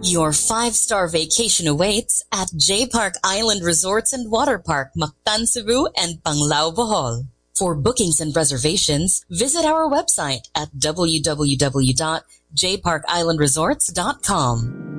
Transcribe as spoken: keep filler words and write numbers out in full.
Your five-star vacation awaits at J Park Island Resorts and Water Park, Mactan, Cebu, and Panglao, Bohol. For bookings and reservations, visit our website at w w w dot j park island resorts dot com.